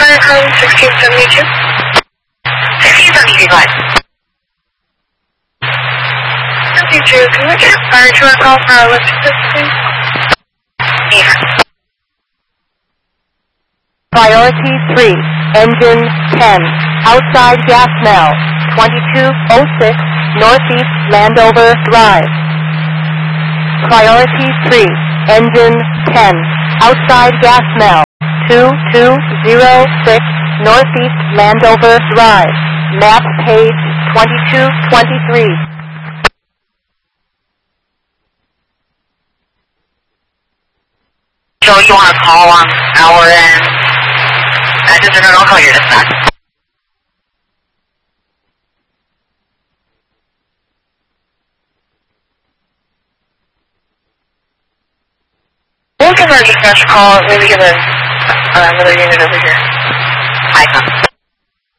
1672. 1672, go ahead. 72, can we get a fire truck call for our electric system? Yeah. Priority 3, engine 10, outside gas smell, 2206 Northeast Landover Drive. Priority 3, engine 10, outside gas smell, 2206 Northeast Landover Drive. Map page 2223. So you want to call on our end? I'll call your dispatch. We'll give our dispatch a call, maybe give another unit over here.